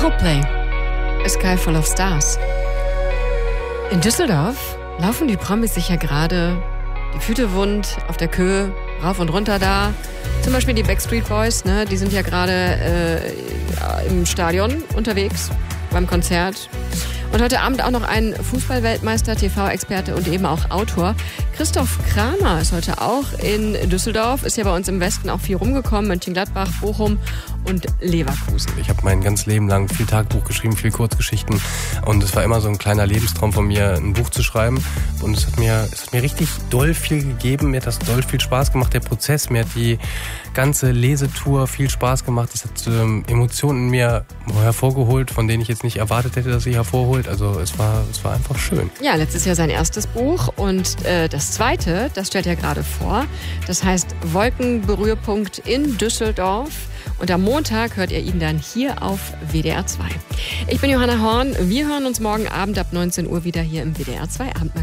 Coldplay, A Sky Full of Stars. In Düsseldorf laufen die Promis sich ja gerade die Füße wund auf der Köhe, rauf und runter da. Zum Beispiel die Backstreet Boys, ne? Die sind ja gerade im Stadion unterwegs beim Konzert. Und heute Abend auch noch ein Fußballweltmeister, TV-Experte und eben auch Autor. Christoph Kramer ist heute auch in Düsseldorf, ist ja bei uns im Westen auch viel rumgekommen, Mönchengladbach, Bochum und Leverkusen. Ich habe mein ganzes Leben lang viel Tagebuch geschrieben, viel Kurzgeschichten und es war immer so ein kleiner Lebenstraum von mir, ein Buch zu schreiben und es hat mir richtig doll viel gegeben, mir hat das doll viel Spaß gemacht, der Prozess, mir hat die ganze Lesetour viel Spaß gemacht, es hat Emotionen in mir hervorgeholt, von denen ich jetzt nicht erwartet hätte, dass sie hervorholt, also es war einfach schön. Ja, letztes Jahr sein erstes Buch und das zweite, das stellt er gerade vor, das heißt Wolkenberührpunkt in Düsseldorf. Und am Montag hört ihr ihn dann hier auf WDR 2. Ich bin Johanna Horn. Wir hören uns morgen Abend ab 19 Uhr wieder hier im WDR 2 Abendmagazin.